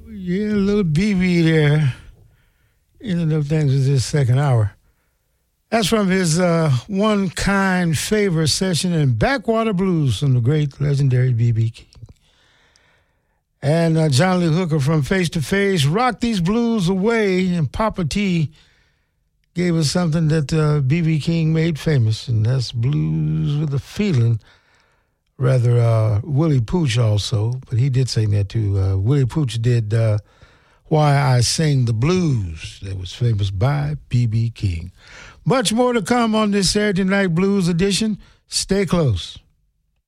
Yeah, a little BB there. Ended up things with this second hour. That's from his One Kind Favor session in Backwater Blues from the great legendary B.B. King. And John Lee Hooker from Face to Face rocked these blues away, and Papa T gave us something that B.B. King made famous, and that's Blues with a Feeling. Rather, Willie Pooch also, but he did sing that too. Willie Pooch did Why I Sing the Blues. That was famous by B.B. King. Much more to come on this Saturday Night Blues edition. Stay close.